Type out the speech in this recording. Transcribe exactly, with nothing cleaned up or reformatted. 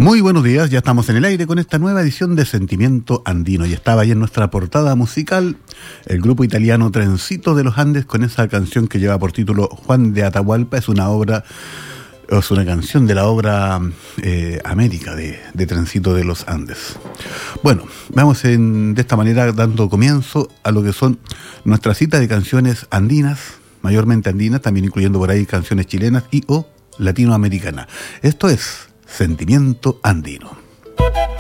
Muy buenos días, ya estamos en el aire con esta nueva edición de Sentimiento Andino y estaba ahí en nuestra portada musical el grupo italiano Trencito de los Andes con esa canción que lleva por título Juan de Atahualpa. Es una obra, es una canción de la obra eh, América de, de Trencito de los Andes. Bueno, vamos en, de esta manera dando comienzo a lo que son nuestra cita de canciones andinas, mayormente andinas, también incluyendo por ahí canciones chilenas y o latinoamericanas. Esto es Sentimiento Andino.